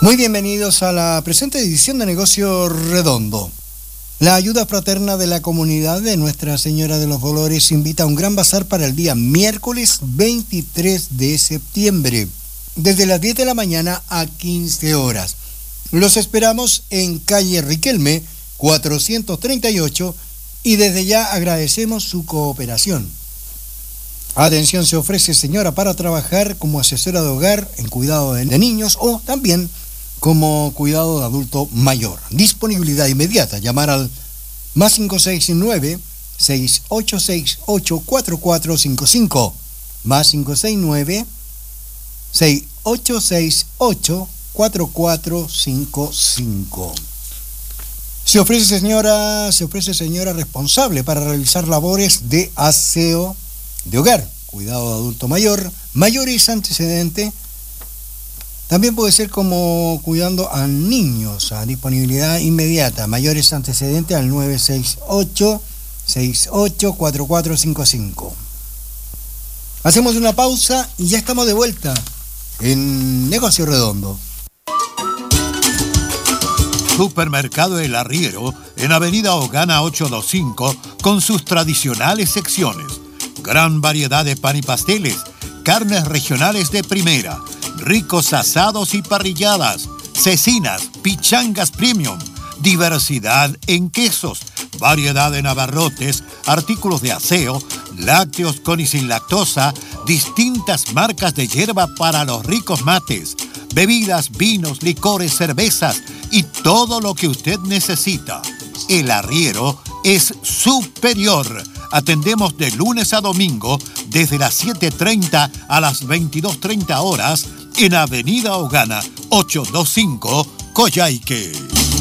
Muy bienvenidos a la presente edición de Negocio Redondo. La ayuda fraterna de la comunidad de Nuestra Señora de los Dolores invita a un gran bazar para el día miércoles 23 de septiembre, desde las 10 de la mañana a 15 horas. Los esperamos en calle Riquelme, 438, y desde ya agradecemos su cooperación. Atención, se ofrece señora para trabajar como asesora de hogar en cuidado de niños o también como cuidado de adulto mayor. Disponibilidad inmediata. Llamar al más 569-6868-4455. Más 569-6868-4455. Se ofrece señora responsable para realizar labores de aseo de hogar, cuidado de adulto mayor, mayores antecedentes. También puede ser como cuidando a niños, a disponibilidad inmediata, mayores antecedentes al 968-684455. Hacemos una pausa y ya estamos de vuelta en Negocio Redondo. Supermercado El Arriero, en Avenida Ogana 825, con sus tradicionales secciones. Gran variedad de pan y pasteles, carnes regionales de primera, ricos asados y parrilladas, cecinas, pichangas premium, diversidad en quesos, variedad en abarrotes, artículos de aseo, lácteos con y sin lactosa, distintas marcas de hierba para los ricos mates, bebidas, vinos, licores, cervezas y todo lo que usted necesita. El Arriero es superior. Atendemos de lunes a domingo desde las 7:30 a las 22:30 horas en Avenida Ogana 825, Coyhaique.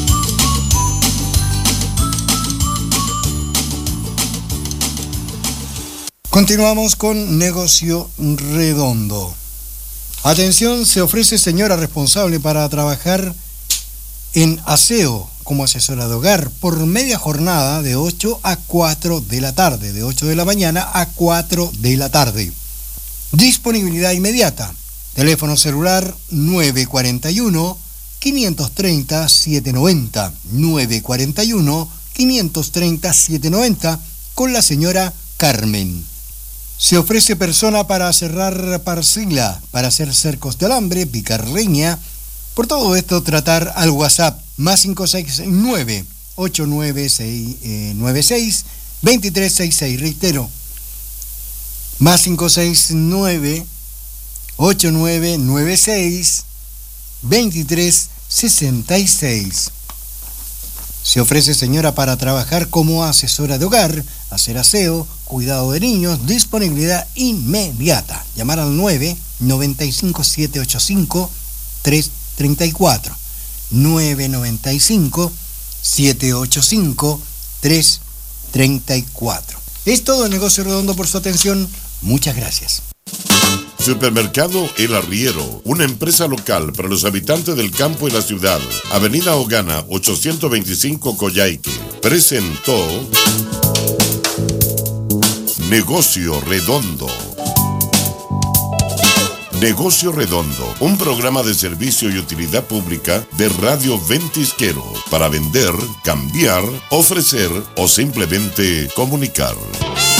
Continuamos con Negocio Redondo. Atención, se ofrece señora responsable para trabajar en aseo como asesora de hogar por media jornada de 8 a 4 de la tarde, de 8 de la mañana a 4 de la tarde. Disponibilidad inmediata. Teléfono celular 941-530-790. 941-530-790 con la señora Carmen. Se ofrece persona para cerrar parcela, para hacer cercos de alambre, picar leña. Por todo esto, tratar al WhatsApp más 569-8996-2366. Reitero, más 569-8996-2366. Se ofrece señora para trabajar como asesora de hogar, hacer aseo, cuidado de niños, disponibilidad inmediata. Llamar al 995-785-334. 995-785-334. Es todo el Negocio Redondo por su atención. Muchas gracias. Supermercado El Arriero, una empresa local para los habitantes del campo y la ciudad. Avenida Ogana 825, Coyhaique. Presentó Negocio Redondo. Negocio Redondo, un programa de servicio y utilidad pública de Radio Ventisquero para vender, cambiar, ofrecer o simplemente comunicar.